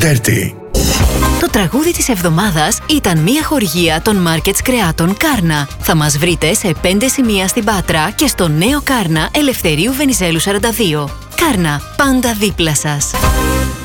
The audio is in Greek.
30. Το τραγούδι της εβδομάδας ήταν μια χορηγία των Markets Κρεάτων Κάρνα. Θα μας βρείτε σε 5 σημεία στην Πάτρα και στο νέο Κάρνα Ελευθερίου Βενιζέλου 42. Κάρνα, πάντα δίπλα σας.